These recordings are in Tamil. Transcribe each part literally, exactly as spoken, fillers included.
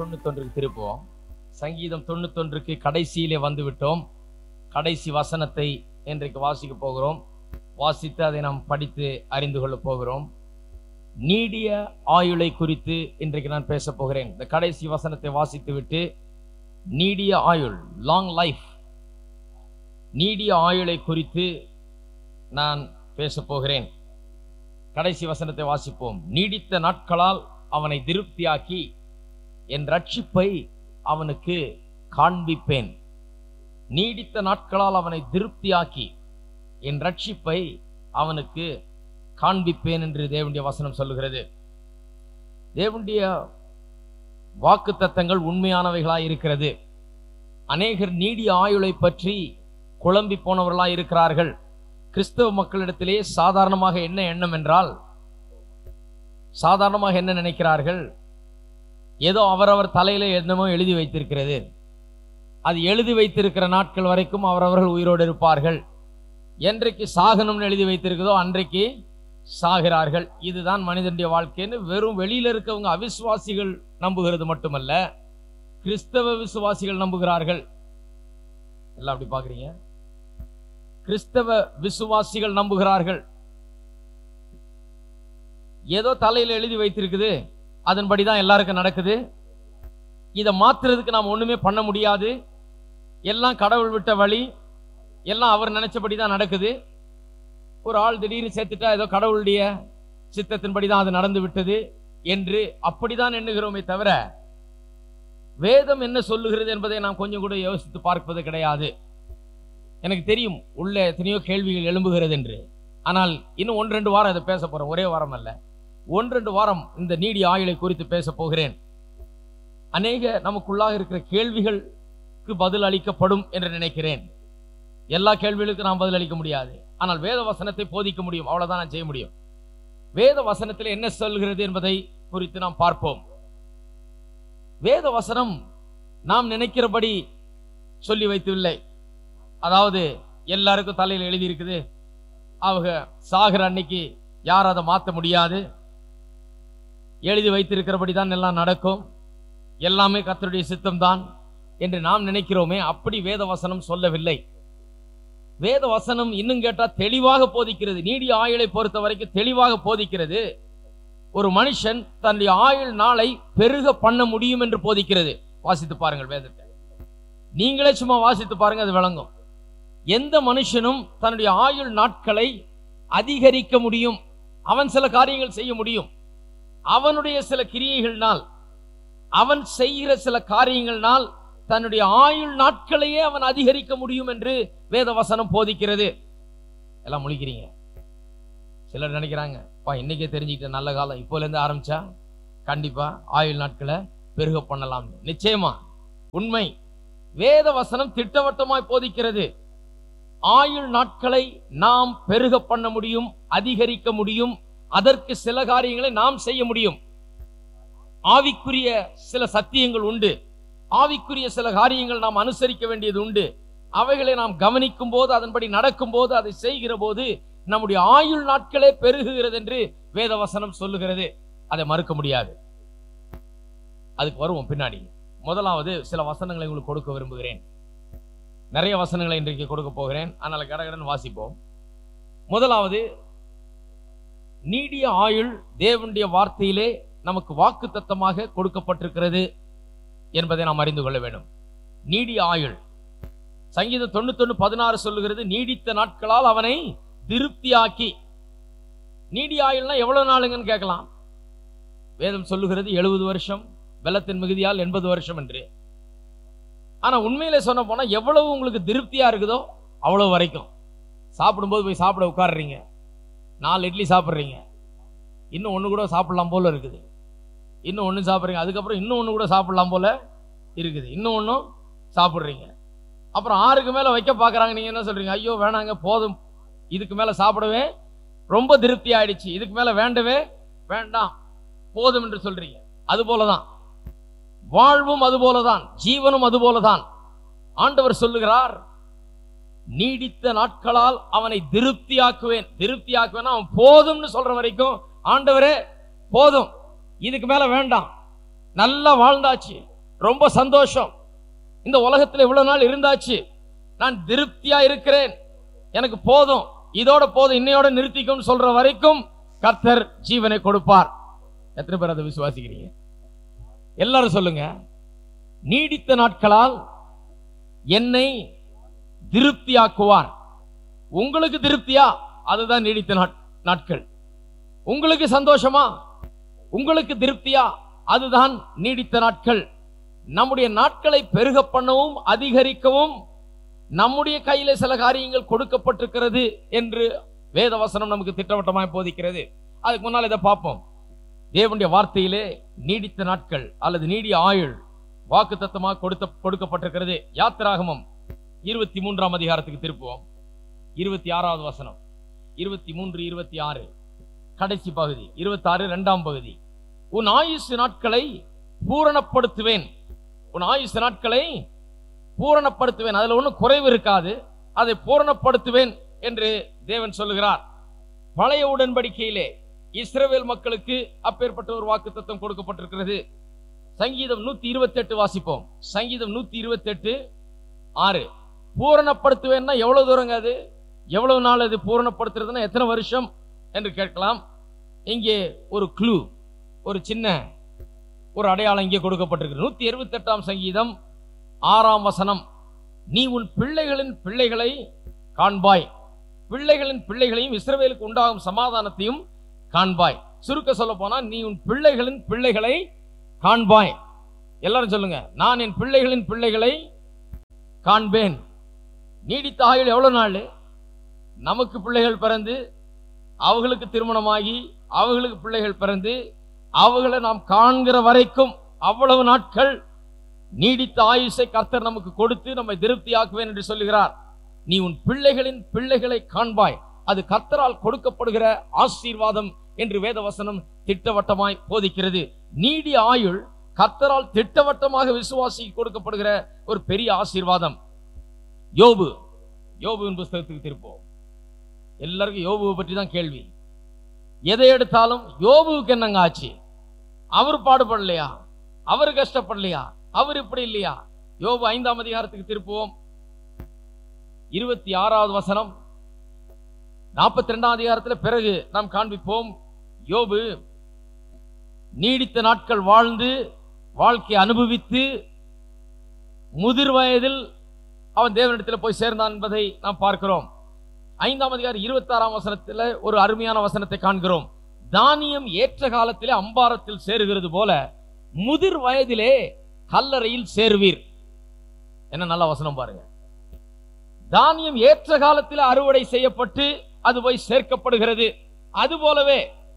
தொண்ணூத்தொன்றுக்கு திருப்புவோம். சங்கீதம் தொண்ணூத்தொன்றுக்கு கடைசியிலே வந்து விட்டோம். கடைசி வசனத்தை இன்றைக்கு வாசிக்க போகிறோம். வாசித்து அதை நாம் படித்து அறிந்து கொள்ள போகிறோம். நீடிய ஆயுளை குறித்து இன்றைக்கு நான் பேச போகிறேன். இந்த கடைசி வசனத்தை வாசித்து விட்டு நீடிய ஆயுள், லாங் லைஃப், நீடிய ஆயுளை குறித்து நான் பேச போகிறேன். கடைசி வசனத்தை வாசிப்போம். நீடித்த நாட்களால் அவனை திருப்தியாக்கி என் ரட்சிப்பை அவனுக்கு காண்பிப்பேன். நீடித்த நாட்களால் அவனை திருப்தியாக்கி என் ரட்சிப்பை அவனுக்கு காண்பிப்பேன் என்று தேவனுடைய வசனம் சொல்லுகிறது. தேவனுடைய வாக்கு தத்தங்கள் உண்மையானவைகளாய் இருக்கிறது. அநேகர் நீடிய ஆயுளை பற்றி குழம்பி போனவர்களாய் இருக்கிறார்கள். கிறிஸ்தவ மக்களிடத்திலே சாதாரணமாக என்ன எண்ணம் என்றால், சாதாரணமாக என்ன நினைக்கிறார்கள், ஏதோ அவரவர் தலையில என்னமோ எழுதி வைத்திருக்கிறது, அது எழுதி வைத்திருக்கிற நாட்கள் வரைக்கும் அவரவர்கள் உயிரோடு இருப்பார்கள், என்றைக்கு சாகணும்னு எழுதி வைத்திருக்கிறதோ அன்றைக்கு சாகிறார்கள். இதுதான் மனிதனுடைய வாழ்க்கைன்னு வெறும் வெளியில இருக்கவங்க அவிசுவாசிகள் நம்புகிறது மட்டுமல்ல, கிறிஸ்தவ விசுவாசிகள் நம்புகிறார்கள். எல்லாம் அப்படி பாக்குறீங்க. கிறிஸ்தவ விசுவாசிகள் நம்புகிறார்கள். ஏதோ தலையில எழுதி வைத்திருக்குது, அதன்படிதான் எல்லாருக்கும் நடக்குது, இதை மாத்துறதுக்கு நாம் ஒண்ணுமே பண்ண முடியாது, எல்லாம் கடவுள் விட்ட வழி, எல்லாம் அவர் நினைச்சபடிதான் நடக்குது. ஒரு ஆள் திடீர்னு சேர்த்துட்டா ஏதோ கடவுளுடைய சித்தத்தின்படிதான் அது நடந்து விட்டது என்று அப்படிதான் எண்ணுகிறோமே தவிர, வேதம் என்ன சொல்லுகிறது என்பதை நாம் கொஞ்சம் கூட யோசித்து பார்ப்பது கிடையாது. எனக்கு தெரியும் உள்ள எத்தனையோ கேள்விகள் எழும்புகிறது என்று. ஆனால் இன்னும் ஒன்று ரெண்டு வாரம் இதை பேச போறோம். ஒரே வாரம் அல்ல, ஒன்று ரெண்டு வாரம் இந்த நீடிய ஆயுளை குறித்து பேச போகிறேன். அநேக நமக்குள்ளாக இருக்கிற கேள்விகளுக்கு பதில் அளிக்கப்படும் என்று நினைக்கிறேன். எல்லா கேள்விகளுக்கும் நாம் பதில் அளிக்க முடியாது, ஆனால் வேத வசனத்தை போதிக்க முடியும். அவ்வளவுதான் நான் செய்ய முடியும். வேத வசனத்தில் என்ன சொல்கிறது என்பதை குறித்து நாம் பார்ப்போம். வேத வசனம் நாம் நினைக்கிறபடி சொல்லி வைத்துவில்லை. அதாவது எல்லாருக்கும் தலையில் எழுதி இருக்குது, அவங்க சாகிற அன்னைக்கு யார் அதை மாற்ற முடியாது, எழுதி வைத்திருக்கிறபடி தான் எல்லாம் நடக்கும், எல்லாமே கர்த்தருடைய சித்தம் தான் என்று நாம் நினைக்கிறோமே, அப்படி வேத வசனம் சொல்லவில்லை. வேத வசனம் இன்னும் கேட்டா தெளிவாக போதிக்கிறது. நீடிய ஆயுளை பொறுத்த வரைக்கும் தெளிவாக போதிக்கிறது. ஒரு மனுஷன் தன்னுடைய ஆயுள் நாளை பெருக பண்ண முடியும் என்று போதிக்கிறது. வாசித்து பாருங்கள் வேதத்தை, நீங்களே சும்மா வாசித்து பாருங்க, அது விளங்கும். எந்த மனுஷனும் தன்னுடைய ஆயுள் நாட்களை அதிகரிக்க முடியும். அவன் சில காரியங்கள் செய்ய முடியும். அவனுடைய சில கிரியைகள்னால், அவன் செய்கிற சில காரியங்கள்னால் தன்னுடைய ஆயுள் நாட்களையே அவன் அதிகரிக்க முடியும் என்று வேத வசனம் போதிக்கிறது. எல்லாம் முழிக்கிறீங்க. சிலர் நினைக்கிறாங்க, பா இன்னைக்கே தெரிஞ்சுக்கிட்ட நல்ல காலம், இப்போல இருந்து ஆரம்பிச்சா கண்டிப்பா ஆயுள் நாட்களை பெருக பண்ணலாம். நிச்சயமா உண்மை. வேத வசனம் திட்டவட்டமாய் போதிக்கிறது. ஆயுள் நாட்களை நாம் பெருக பண்ண முடியும், அதிகரிக்க முடியும். அதற்கு சில காரியங்களை நாம் செய்ய முடியும். ஆவிக்குரிய சில சத்தியங்கள் உண்டு, ஆவிக்குரிய சில காரியங்கள் நாம் அனுசரிக்க வேண்டியது உண்டு. அவைகளை நாம் கவனிக்கும் போது, அதன்படி நடக்கும் போது, அதை செய்கிற போது நம்முடைய ஆயுள் நாட்களே பெருகுகிறது என்று வேத வசனம் சொல்லுகிறது. அதை மறுக்க முடியாது. அதுக்கு வருவோம் பின்னாடி. முதலாவது சில வசனங்களை உங்களுக்கு கொடுக்க விரும்புகிறேன். நிறைய வசனங்களை இன்றைக்கு கொடுக்க போகிறேன், ஆனால் கடகடன் வாசிப்போம். முதலாவது, நீடிய ஆயுள் தேவனுடைய வார்த்தையிலே நமக்கு வாக்கு தத்தமாக கொடுக்கப்பட்டிருக்கிறது என்பதை நாம் அறிந்து கொள்ள வேண்டும். நீடிய ஆயுள், சங்கீதம் தொண்ணூத்தொன்னு பதினாறு சொல்லுகிறது, நீடித்த நாட்களால் அவனை திருப்தியாக்கி. நீடிய ஆயுள்னா எவ்வளவு நாளுங்கன்னு கேட்கலாம். வேதம் சொல்லுகிறது எழுபது வருஷம், வெள்ளத்தின் மிகுதியால் எண்பது வருஷம் என்று. ஆனா உண்மையிலே சொன்ன போனா எவ்வளவு உங்களுக்கு திருப்தியா இருக்குதோ அவ்வளவு வரைக்கும். சாப்பிடும்போது போய் சாப்பிட உட்காடுறீங்க, நாலு இட்லி சாப்பிட்றீங்க, இன்னும் ஒன்று கூட சாப்பிடலாம் போல இருக்குது, இன்னும் ஒன்று சாப்பிட்றீங்க, அதுக்கப்புறம் இன்னும் ஒன்று கூட சாப்பிடலாம் போல இருக்குது, இன்னும் ஒன்றும் சாப்பிட்றீங்க, அப்புறம் ஆறுக்கு மேலே வைக்க பார்க்குறாங்க. நீங்கள் என்ன சொல்றீங்க, ஐயோ வேணாங்க போதும், இதுக்கு மேலே சாப்பிடவே ரொம்ப திருப்தி ஆயிடுச்சு, இதுக்கு மேலே வேண்டவே வேண்டாம் போதும் என்று சொல்றீங்க. அது போலதான் வாழ்வும், அது போலதான் ஜீவனும், அது போலதான். ஆண்டவர் சொல்லுகிறார், நீடித்த நாட்களால் அவனை திருப்தியாக்குவேன். திருப்தியாக்குவேன் அவன் போதும்னு சொல்ற வரைக்கும், ஆண்டவரே போதும், இதுக்கு மேல வேண்டாம், நல்லா வாழ்ந்தாச்சு, ரொம்ப சந்தோஷம். இந்த உலகத்தில் இவ்வளவு நாள் இருந்தாச்சு, நான் திருப்தியா இருக்கிறேன், எனக்கு போதும், இதோட போதும், இன்னையோட நிறுத்திக்கும் சொல்ற வரைக்கும் கர்த்தர் ஜீவனை கொடுப்பார். எத்தனை பேர் அதை விசுவாசிக்கிறீங்க? எல்லாரும் சொல்லுங்க. நீடித்த நாட்களால் என்னை திருப்தியாக்குவார். உங்களுக்கு திருப்தியா? அதுதான் நீடித்த நாட்கள். உங்களுக்கு சந்தோஷமா? உங்களுக்கு திருப்தியா? அதுதான் நீடித்த நாட்கள். நம்முடைய நாட்களை பெருக பண்ணவும் அதிகரிக்கவும் நம்முடைய கையில சில காரியங்கள் கொடுக்கப்பட்டிருக்கிறது என்று வேதவசனம் நமக்கு திட்டவட்டமாய் போதிக்கிறது. அதுக்கு முன்னால் இதை பார்ப்போம். தேவனுடைய வார்த்தையிலே நீடித்த நாட்கள் அல்லது நீடிய ஆயுள் வாக்குத்தத்தமாக கொடுத்த கொடுக்கப்பட்டிருக்கிறது. யாத்திராகமம் இருபத்தி மூன்றாம் அதிகாரத்துக்கு திருப்புவோம். இருபத்தி ஆறாவது வசனம், இருபத்தி மூன்று இருபத்தி ஆறு கடைசி பகுதி, இருபத்தி ஆறு இரண்டாம் பகுதி. உன் ஆயுசு நாட்களை பூரணப்படுத்துவேன். உன் ஆயுசு நாட்களை பூரணப்படுத்துவேன். அதுல ஒன்றும் குறைவு இருக்காது, அதை பூரணப்படுத்துவேன் என்று தேவன் சொல்லுகிறார். பழைய உடன்படிக்கையிலே இஸ்ரவேல் மக்களுக்கு அப்பேற்பட்ட ஒரு வாக்குத்தத்தம் கொடுக்கப்பட்டிருக்கிறது. சங்கீதம் நூத்தி இருபத்தி எட்டு வாசிப்போம். சங்கீதம் நூத்தி இருபத்தி எட்டு ஆறு. பூரணப்படுத்துவேன்னா எவ்வளவு தூரங்க? அது எவ்வளவு நாள்? அது பூரணப்படுத்துறதுன்னா எத்தனை வருஷம் என்று கேட்கலாம். இங்கே ஒரு க்ளூ, ஒரு சின்ன ஒரு அடையாளம் இங்கே கொடுக்கப்பட்டிருக்கு. நூத்தி இருபத்தி எட்டாம் சங்கீதம் ஆறாம் வசனம். நீ உன் பிள்ளைகளின் பிள்ளைகளை காண்பாய், பிள்ளைகளின் பிள்ளைகளையும் இஸ்ரவேலுக்கு உண்டாகும் சமாதானத்தையும் காண்பாய். சுருக்க சொல்ல போனா, நீ உன் பிள்ளைகளின் பிள்ளைகளை காண்பாய். எல்லாரும் சொல்லுங்க, நான் என் பிள்ளைகளின் பிள்ளைகளை காண்பேன். நீடித்த ஆயுள் எவ்வளவு நாள்? நமக்கு பிள்ளைகள் பிறந்து, அவர்களுக்கு திருமணமாகி, அவர்களுக்கு பிள்ளைகள் பிறந்து, அவர்களை நாம் காண்கிற வரைக்கும் அவ்வளவு நாட்கள் நீடித்த ஆயுசை கர்த்தர் நமக்கு கொடுத்து நம்மை திருப்தியாக்குவேன் என்று சொல்லுகிறார். நீ உன் பிள்ளைகளின் பிள்ளைகளை காண்பாய். அது கர்த்தரால் கொடுக்கப்படுகிற ஆசீர்வாதம் என்று வேதவசனம் திட்டவட்டமாய் போதிக்கிறது. நீடிய ஆயுள் கர்த்தரால் திட்டவட்டமாக விசுவாசி கொடுக்கப்படுகிற ஒரு பெரிய ஆசீர்வாதம். யோபு, யோபுவின் புஸ்தகத்துக்கு திருப்போம். எல்லாருக்கும் யோபுவை பற்றி தான் கேள்வி. எதை எடுத்தாலும் யோபுவுக்கு என்னங்க ஆச்சு? அவர் பாடுபடலையா? அவர் கஷ்டப்படலையா? அவர் இப்படி இல்லையா? யோபு ஐந்தாம் அதிகாரத்துக்கு திருப்புவோம். இருபத்தி ஆறாவது வசனம். நாற்பத்தி ரெண்டாம் அதிகாரத்தில் பிறகு நாம் காண்பிப்போம். யோபு நீடித்த நாட்கள் வாழ்ந்து வாழ்க்கை அனுபவித்து முதிர் வயதில் அவன் தேவனிடத்தில் போய் சேர்ந்தான் என்பதை நாம் பார்க்கிறோம். ஐந்தாம் அதிகாரம் இருபத்தி ஆறாம் வசனத்தில் ஒரு அருமையான வசனத்தை காண்கிறோம். தானியம் ஏற்ற காலத்திலே அம்பாரத்தில் சேருகிறது போல முதிர் வயதிலே கல்லறையில் சேருவீர். என்ன நல்ல வசனம் பாருங்க. தானியம் ஏற்ற காலத்தில் அறுவடை செய்யப்பட்டு அது போய் சேர்க்கப்படுகிறது. அது போலவே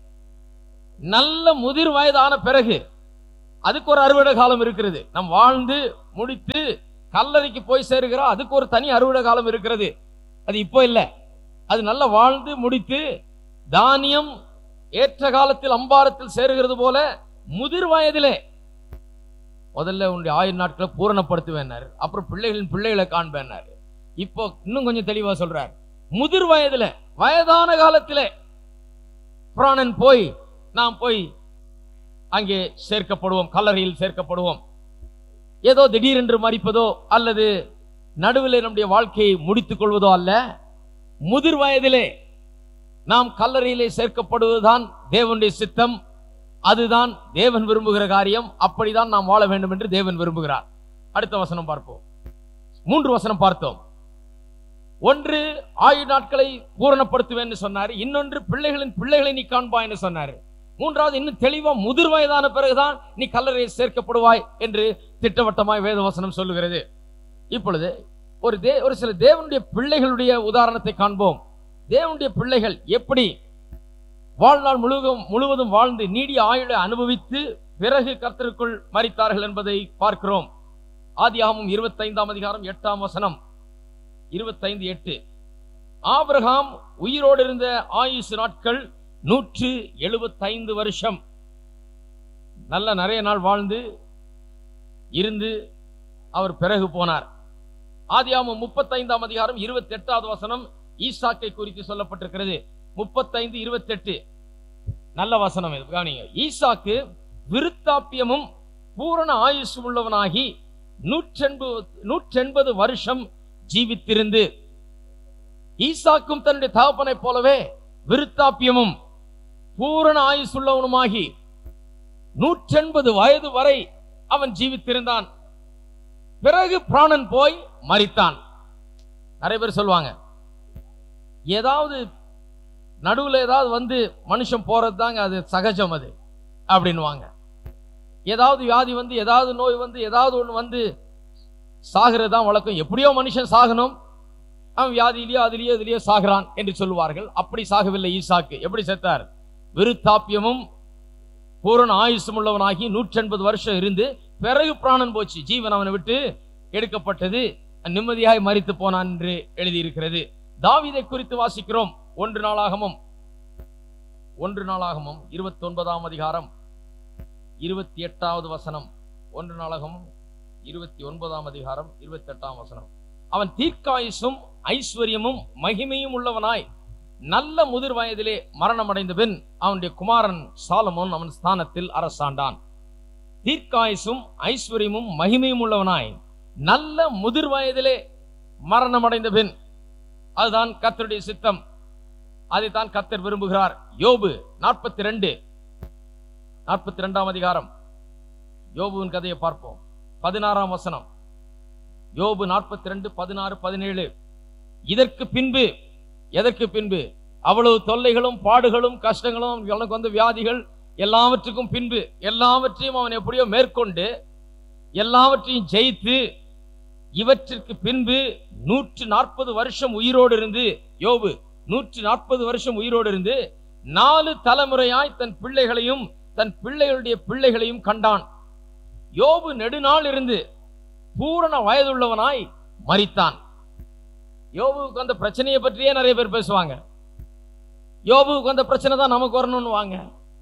நல்ல முதிர் வயதான பிறகு அதுக்கு ஒரு அறுவடை காலம் இருக்கிறது. நம் வாழ்ந்து முடித்து கல்லறைக்கு போய் சேருகிறோம், அதுக்கு ஒரு தனி அறுவடை காலம் இருக்கிறது. அது இப்போ இல்லை, அது நல்ல வாழ்ந்து முடித்து தானியம் ஏற்ற காலத்தில் அம்பாரத்தில் சேருகிறது போல முதிர் வயதிலே முதல்ல உன்னுடைய ஆயுள் நாட்களை பூரணப்படுத்துவேன்னாரு. அப்புறம் பிள்ளைகளின் பிள்ளைகளை காண்பேன்னாரு. இப்போ இன்னும் கொஞ்சம் தெளிவா சொல்றார். முதிர் வயதில, வயதான காலத்திலே பிராணன் போய் நாம் போய் அங்கே சேர்க்கப்படுவோம், கல்லறையில் சேர்க்கப்படுவோம். ஏதோ திடீரென்று மரிப்பதோ அல்லது நடுவில் நம்முடைய வாழ்க்கையை முடித்துக் கொள்வதோ அல்ல. முதிர் வயதிலே நாம் கல்லறையிலே சேர்க்கப்படுவதுதான் தேவனுடைய சித்தம். அதுதான் தேவன் விரும்புகிற காரியம். அப்படிதான் நாம் வாழ வேண்டும் என்று தேவன் விரும்புகிறார். அடுத்த வசனம் பார்ப்போம். மூன்று வசனம் பார்த்தோம். ஒன்று ஆயுள் நாட்களை பூரணப்படுத்துவேன் சொன்னார். இன்னொன்று பிள்ளைகளின் பிள்ளைகளை நீ காண்பாய் என்று சொன்னார். மூன்றாவது இன்னும் தெளிவா முதிர் வயதான பிறகுதான் நீ கல்லறையில் சேர்க்கப்படுவாய் என்று திட்டவட்டமாய் வேதவசனம் சொல்லுகிறது. இப்பொழுது ஒரு தே ஒரு சில தேவனுடைய பிள்ளைகளுடைய உதாரணத்தை காண்போம். தேவனுடைய பிள்ளைகள் எப்படி வாழ்நாள் முழுவதும் முழுவதும் வாழ்ந்து நீடிய ஆயுளை அனுபவித்து பிறகு கர்த்தருக்குள் மரித்தார்கள் என்பதை பார்க்கிறோம். ஆதியாகமம் இருபத்தி ஐந்தாம் அதிகாரம் எட்டாம் வசனம், இருபத்தைந்து எட்டு. ஆபிரகாம் உயிரோடு இருந்த ஆயுசு நாட்கள் நூற்று எழுபத்தைந்து வருஷம். நல்ல நிறைய நாள் வாழ்ந்து இருந்து அவர் பிறகு போனார். ஆதியாகமம் முப்பத்தி ஐந்தாம் அதிகாரம் இருபத்தி எட்டாவது வசனம் ஈசாக்கை குறித்து சொல்லப்பட்டிருக்கிறது. முப்பத்தைந்து இருபத்தி எட்டு நல்ல வசனம். கவனிங்க. ஈசாக்கு விருத்தாப்பியமும் பூரண ஆயுசு உள்ளவனாகி நூற்றெண்பது நூற்றெண்பது வருஷம் ஜீவித்திருந்து, ஈசாக்கும் தன்னுடைய தகப்பனை போலவே விருத்தாப்பியமும் பூரண ஆயுசுள்ளவனுமாகி நூற்றெண்பது வயது வரை அவன் ஜீவித்திருந்தான். பிறகு பிராணன் போய் மரித்தான். நிறைய பேர் சொல்லுவாங்க, ஏதாவது நடுவில் ஏதாவது வந்து மனுஷன் போறது தாங்க அது சகஜம் அது அப்படின்வாங்க. ஏதாவது வியாதி வந்து, ஏதாவது நோய் வந்து, ஏதாவது ஒன்று வந்து சாகிறது தான் வழக்கம். எப்படியோ மனுஷன் சாகணும், அவன் வியாதியிலேயோ அதுலேயோ இதுலேயோ சாகிறான் என்று சொல்லுவார்கள். அப்படி சாகவில்லை ஈசாக்கு. எப்படி செத்தார்? விருத்தாப்பியமும் பூரண ஆயுசும் உள்ளவனாகி நூற்றி எண்பது வருஷம் இருந்து பிறகு பிராணன் போச்சு, ஜீவன் அவனை விட்டு எடுக்கப்பட்டது, நிம்மதியாய் மரித்து போனான் என்று எழுதியிருக்கிறது. தாவீதை குறித்து வாசிக்கிறோம். ஒன்று நாளாகமும் ஒன்று நாளாகமும் இருபத்தி ஒன்பதாம் அதிகாரம் இருபத்தி எட்டாவது வசனம். ஒன்று நாளாகமும் இருபத்தி ஒன்பதாம் அதிகாரம் இருபத்தி எட்டாம் வசனம். அவன் தீர்க்காயுசும் ஐஸ்வர்யமும் மகிமையும் உள்ளவனாய் நல்ல முதிர் வயதிலே மரணம் அடைந்த பின் அவனுடைய குமாரன் சாலமோன் அவன் ஸ்தானத்தில் அரசாண்டான். தீர்க்காயுசும் ஐஸ்வர்யமும் மகிமையும் உள்ளவனாய் நல்ல முதிர் வயதிலே மரணம் அடைந்த பின், அதுதான் கர்த்தருடைய சித்தம், அதைத்தான் கர்த்தர் விரும்புகிறார். யோபு நாற்பத்தி ரெண்டு நாற்பத்தி இரண்டாம் அதிகாரம் யோபுவின் கதையை பார்ப்போம். பதினாறாம் வசனம். யோபு நாற்பத்தி ரெண்டு பதினாறு பதினேழு. இதற்கு பின்பு, எதற்கு பின்பு? அவ்வளவு தொல்லைகளும் பாடுகளும் கஷ்டங்களும் அவனுக்கு வந்த வியாதிகள் எல்லாவற்றுக்கும் பின்பு, எல்லாவற்றையும் அவன் எப்படியோ மேற்கொண்டு எல்லாவற்றையும் ஜெயித்து, இவற்றிற்கு பின்பு நூற்று நாற்பது வருஷம் உயிரோடு இருந்து, யோபு நூற்று நாற்பது வருஷம் உயிரோடு இருந்து நாலு தலைமுறையாய் தன் பிள்ளைகளையும் தன் பிள்ளைகளுடைய பிள்ளைகளையும் கண்டான். யோபு நெடுநாள் இருந்து பூரண வயதுள்ளவனாய் மரித்தான். யோபுவுக்கு அந்த பிரச்சனையை பற்றியே நிறைய பேர் பேசுவாங்க. யோபுவுக்கு அந்த பிரச்சனை தான் நமக்கு வரணும்னு வாங்க.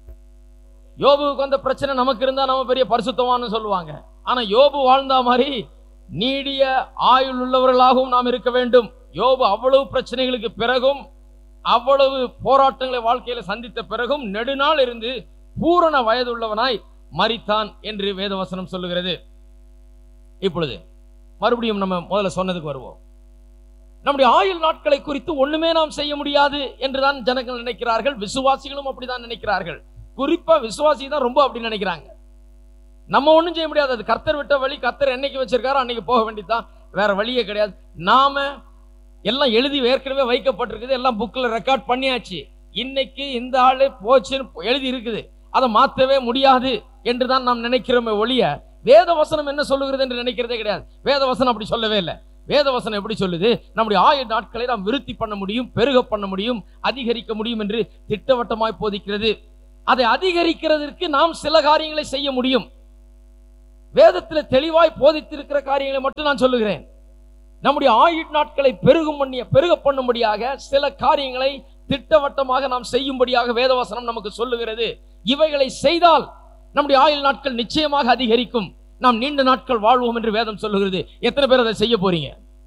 யோபுவுக்கு அந்த பிரச்சனை நமக்கு இருந்தா நம்ம பெரிய பரிசுத்தமானு சொல்லுவாங்க. ஆனா யோபு வாழ்ந்தா மாதிரி நீடிய ஆயுள் உள்ளவர்களாகவும் நாம் இருக்க வேண்டும். யோபு அவ்வளவு பிரச்சனைகளுக்கு பிறகும், அவ்வளவு போராட்டங்களை வாழ்க்கையில சந்தித்த பிறகும் நெடுநாள் இருந்து பூரண வயதுள்ளவனாய் மரித்தான் என்று வேதவசனம் சொல்லுகிறது. இப்பொழுது மறுபடியும் நம்ம முதல்ல சொன்னதுக்கு வருவோம். நம்முடைய ஆயுள் நாட்களை குறித்து ஒண்ணுமே நாம் செய்ய முடியாது என்றுதான் ஜனங்கள் நினைக்கிறார்கள். விசுவாசிகளும் அப்படிதான் நினைக்கிறார்கள். குறிப்பா விசுவாசி தான் ரொம்ப அப்படி நினைக்கிறாங்க. நம்ம ஒண்ணும் செய்ய முடியாது, அது கர்த்தர் விட்ட வழி. கர்த்தர் என்னைக்கு வச்சிருக்காரோ அன்னைக்கு போக வேண்டியதுதான், வேற வழியே கிடையாது. நாம எல்லாம் எழுதி ஏற்கனவே வைக்கப்பட்டிருக்குது, எல்லாம் புக்ல ரெக்கார்ட் பண்ணியாச்சு. இன்னைக்கு இந்த ஆளு போச்சுன்னு எழுதி இருக்குது, அதை மாற்றவே முடியாது என்றுதான் நாம் நினைக்கிறோமே ஒழிய வேதவசனம் என்ன சொல்லுகிறது என்று நினைக்கிறதே கிடையாது. வேதவசனம் அப்படி சொல்லவே இல்லை. வேதவசனம் எப்படி சொல்லுது? நம்முடைய ஆயுள் நாட்களை நாம் விருத்தி பண்ண முடியும், பெருக பண்ண முடியும், அதிகரிக்க முடியும் என்று திட்டவட்டமாய் போதிக்கிறது. அதை அதிகரிக்கிறதற்கு நாம் சில காரியங்களை செய்ய முடியும். வேதத்தில் தெளிவாய் போதித்திருக்கிற காரியங்களை மட்டும் நான் சொல்லுகிறேன். நம்முடைய ஆயுள் நாட்களை பெருகும் பண்ணிய பெருக பண்ணும்படியாக சில காரியங்களை திட்டவட்டமாக நாம் செய்யும்படியாக வேதவசனம் நமக்கு சொல்லுகிறது. இவைகளை செய்தால் நம்முடைய ஆயுள் நாட்கள் நிச்சயமாக அதிகரிக்கும், நாம் நீண்ட நாட்கள் வாழ்வோம் என்று வேதம் சொல்லுகிறது. எத்தனை பேர் அதை செய்ய போறீங்க?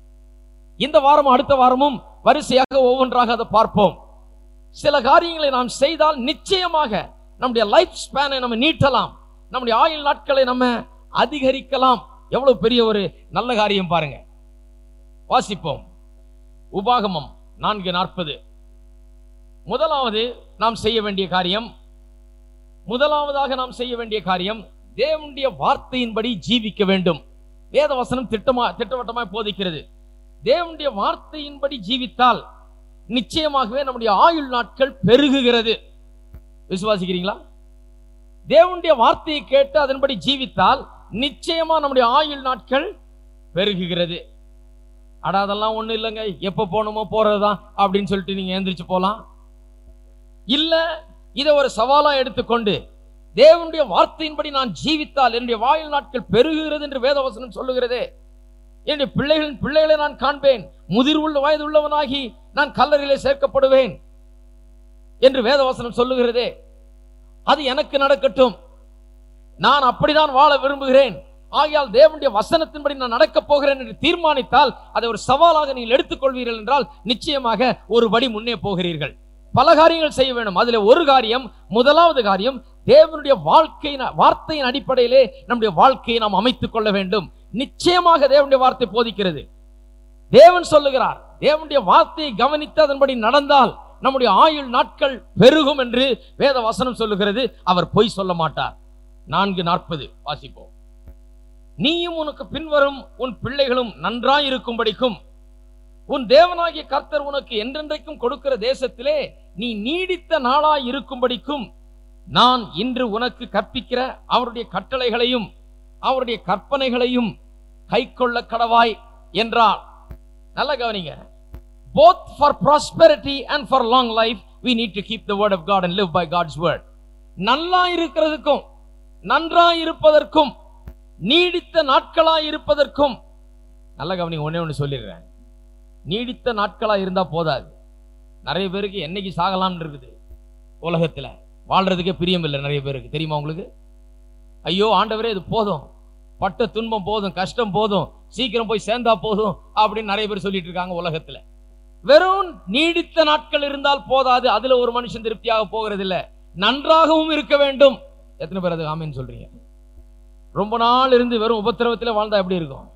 இந்த வாரமும் அடுத்த வாரமும் வரிசையாக ஒவ்வொன்றாக அதை பார்ப்போம். சில காரியங்களை நாம் செய்தால் நிச்சயமாக நம்முடைய லைஃப் ஸ்பேனை நம்ம நீட்டலாம், நம்முடைய ஆயுள் நாட்களை நம்ம அதிகரிக்கலாம். எவ்வளவு பெரிய ஒரு நல்ல காரியம் பாருங்க. வாசிப்போம். உபாகமம் நான்கு நாற்பது. முதலாவது நாம் செய்ய வேண்டிய காரியம் முதலாவதாக நாம் செய்ய வேண்டிய காரியம் தேவனுடைய வார்த்தையின்படி ஜீவிக்க வேண்டும். வேதவசனம் திட்டமா திட்டவட்டமாய் போதிக்கிறது. தேவனுடைய வார்த்தையின்படி ஜீவித்தால் நிச்சயமாகவே நம்முடைய ஆயுள் நாட்கள் பெருகுகிறது. விசுவாசிக்கிறீங்களா? தேவனுடைய வார்த்தையை கேட்டு அதன்படி ஜீவித்தால் நிச்சயமா நம்முடைய ஆயுள் நாட்கள் பெருகுகிறது. அட அதெல்லாம் ஒண்ணு இல்லைங்க, எப்ப போனோமோ போறதுதான் அப்படின்னு சொல்லிட்டு நீங்க எந்திரிச்சு போலாம். இல்ல, இதை ஒரு சவாலா எடுத்துக்கொண்டு தேவனுடைய வார்த்தையின்படி நான் ஜீவித்தால் என்னுடைய ஆயுள் நாட்கள் பெருகுகிறது என்று வேதவசனம் சொல்லுகிறதே. என்னுடைய பிள்ளைகளின் பிள்ளைகளை நான் காண்பேன், முதிர் உள்ள வயது உள்ளவனாகி நான் கல்லறையிலே சேர்க்கப்படுவேன் என்று வேதவசனம் சொல்லுகிறதே. அது எனக்கு நடக்கட்டும், நான் அப்படிதான் வாழ விரும்புகிறேன். ஆகையால் தேவனுடைய வசனத்தின்படி நான் நடக்கப் போகிறேன் என்று தீர்மானித்தால் அதை ஒரு சவாலாக நீங்கள் எடுத்துக்கொள்வீர்கள் என்றால் நிச்சயமாக ஒரு படி முன்னே போகிறீர்கள். பல காரியங்கள் செய்ய வேண்டும். அதில் ஒரு காரியம், முதலாவது காரியம் தேவனுடைய வாழ்க்கையின் வார்த்தையின் அடிப்படையிலே நம்முடைய வாழ்க்கையை நாம் அமைத்துக் கொள்ள வேண்டும். நிச்சயமாக தேவனுடைய வார்த்தை போதிக்கிறது. தேவன் சொல்லுகிறார், தேவனுடைய வார்த்தையை கவனித்து அதன்படி நடந்தால் நம்முடைய ஆயுள் நாட்கள் பெருகும் என்று வேத வசனம் சொல்லுகிறது. அவர் பொய் சொல்ல மாட்டார். நான்கு நாற்பது வாசிப்போம். நீயும் உனக்கு பின்வரும் உன் பிள்ளைகளும் நன்றாயிருக்கும்படிக்கும் உன் தேவனாகிய கர்த்தர் உனக்கு என்றென்றைக்கும் கொடுக்கிற தேசத்திலே நீ நீடித்த நாளாய் இருக்கும்படிக்கும் நான் இன்று உனக்கு கற்பிக்கிற அவருடைய கட்டளைகளையும் அவருடைய கற்பனைகளையும் கைக்கொள்ள கடவாய் என்றார். நல்ல கவனிங்க. Both for prosperity and for long life we need to keep the word of God and live by God's word. நல்லா இருக்கிறதுக்கும் நன்றாய் இருப்பதற்கும் நீடித்த நாட்களாய் இருப்பதற்கும், நல்ல கவனிங்க, ஒன்னே ஒன்று சொல்லிடுறேன். நீடித்த நாட்களாய் இருந்தா போதாது. நிறைய பேருக்கு என்னைக்கு சாகலாம்னு இருக்குது. உலகத்துல வாழ்றதுக்கே பிரியம் இல்லை நிறைய பேருக்கு. தெரியுமா உங்களுக்கு? ஐயோ ஆண்டவரே இது போதும், பட்ட துன்பம் போதும், கஷ்டம் போதும், சீக்கிரம் போய் சேர்ந்தா போதும் அப்படின்னு நிறைய பேர் சொல்லிட்டு இருக்காங்க உலகத்துல. வெறும் நீடித்த நாட்கள் இருந்தால் போதாது. அதுல ஒரு மனுஷன் திருப்தியாக போகிறது இல்ல, நன்றாகவும் இருக்க வேண்டும். எத்தனை பேர் அது ஆமென் சொல்றீங்க? ரொம்ப நாள் இருந்து வெறும் உபத்திரவத்துல வாழ்ந்தா எப்படி இருக்கும்?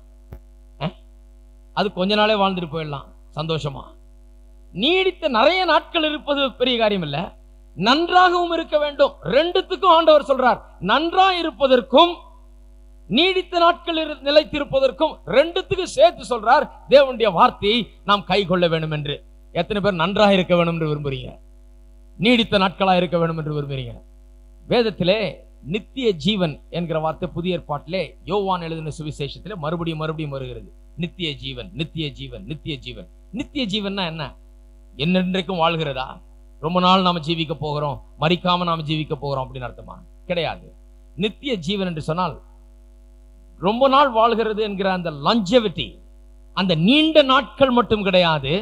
அது கொஞ்ச நாளே வாழ்ந்துட்டு போயிடலாம் சந்தோஷமா. நீடித்த நிறைய நாட்கள் இருப்பது பெரிய காரியம் இல்ல, நன்றாகவும் இருக்க வேண்டும். ரெண்டுத்துக்கும் ஆண்டவர் சொல்றார். நன்றா இருப்பதற்கும் நீடித்த நாட்கள் நிலைத்திருப்பதற்கும் ரெண்டுத்துக்கு சேர்த்து சொல்றார். தேவனுடைய வார்த்தையை நாம் கை கொள்ள வேண்டும் என்று. எத்தனை பேர் நன்றாக இருக்க வேண்டும் என்று விரும்புறீங்க? நீடித்த நாட்களா இருக்க வேண்டும் என்று விரும்புறீங்க? வேதத்திலே நித்திய ஜீவன் என்கிற வார்த்தை புதிய ஏற்பாட்டிலே யோவான் எழுதின சுவிசேஷத்திலே மறுபடியும் மறுபடியும் வருகிறது. நித்திய ஜீவன், நித்திய ஜீவன், நித்திய ஜீவன். நித்திய ஜீவன்னா என்ன? என்னென்றைக்கும் வாழ்கிறதா? ரொம்ப நாள் நாம ஜீவிக்க போகிறோம், மரிக்காம நாம ஜீவிக்க போகிறோம் அப்படின்னு அர்த்தமா? கிடையாது. நித்திய ஜீவன் என்று சொன்னால் ரொம்ப நாள் வாழ்கிறது என்கிற அந்த longevity, அந்த நீண்ட நாட்கள் மட்டும் கிடையாது,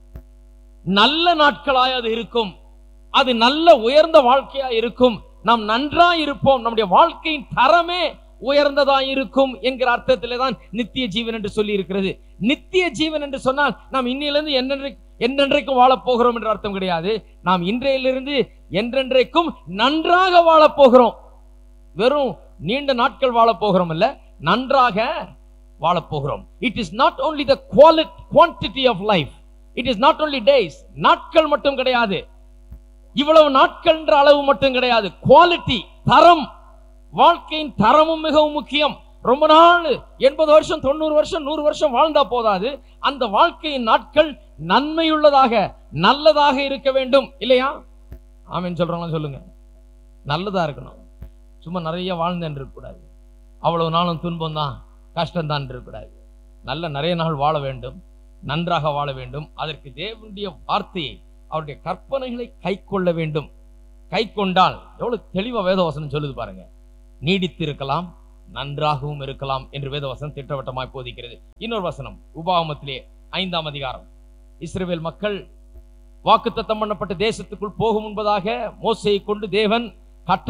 நல்ல நாட்களாய் அது இருக்கும். அது நல்ல உயர்ந்த வாழ்க்கையா இருக்கும். நாம் நன்றாய் இருப்போம். நம்முடைய வாழ்க்கையின் தரமே உயர்ந்ததா இருக்கும் என்கிற அர்த்தத்திலே தான் நித்திய ஜீவன் என்று சொல்லி இருக்கிறது. நித்திய ஜீவன் என்று சொன்னால் நாம் இன்னிலிருந்து என்னென்றைக்கு என்றென்றைக்கும் வாழப் போகிறோம் என்ற அர்த்தம் கிடையாது. நாம் இன்றையிலிருந்து என்றென்றைக்கும் நன்றாக வாழப் போகிறோம். வெறும் நீண்ட நாட்கள் வாழப் போகிறோம் அல்ல, நன்றாக வாழப் போகிறோம். It is not only the quality quantity of life. It is not only days. நாட்கள் மட்டும் கிடையாது, இவ்வளவு நாட்கள் என்ற அளவு மட்டும் கிடையாது. குவாலிட்டி, தரம், வாழ்க்கையின் தரமும் மிகவும் முக்கியம். ரொம்ப நாள் எண்பது வருஷம் தொண்ணூறு வருஷம் நூறு வருஷம் வாழ்ந்தா போதாது. அந்த வாழ்க்கையின் நாட்கள் நன்மையுள்ளதாக நல்லதாக இருக்க வேண்டும் இல்லையா? ஆமென் சொல்றவங்க சொல்லுங்க. நல்லதா இருக்கணும். சும்மா நிறைய வாழ்ந்தேன் இருக்கக்கூடாது. அவ்வளவு நாளும் துன்பம் தான் கஷ்டம் தான் இருக்கக்கூடாது. நல்ல நிறைய நாள் வாழ வேண்டும், நன்றாக வாழ வேண்டும். அதற்கு தேவனுடைய வார்த்தையை அவருடைய கற்பனைகளை கை கொள்ள வேண்டும். கை கொண்டால் எவ்வளவு தெளிவா வேதவசனம் சொல்லுது பாருங்க. நீடித்து இருக்கலாம், நன்றாகவும் இருக்கலாம் என்று வேதவசனம் திட்டவட்டமாய் போதிக்கிறது. இன்னொரு வசனம் உபாகமத்திலே ஐந்தாம் அதிகாரம். இஸ்ரவேல் மக்கள் வாக்குத்தத்தம் பண்ணப்பட்ட தேசத்துக்குள் போகும் முன்பதாக மோசேயை கொண்டு தேவன்